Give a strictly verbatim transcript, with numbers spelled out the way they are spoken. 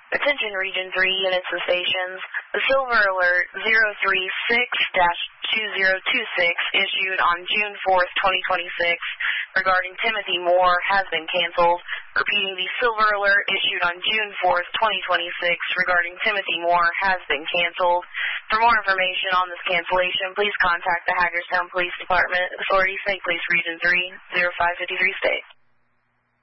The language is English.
Attention Region three units and stations. The Silver Alert zero three six dash two zero two six issued on June fourth, twenty twenty-six regarding Timothy Moore has been canceled. Repeating, the Silver Alert issued on June fourth, twenty twenty-six regarding Timothy Moore has been canceled. For more information on this cancellation, please contact the Hagerstown Police Department. Authority, Saint Police Region three, zero five five three state.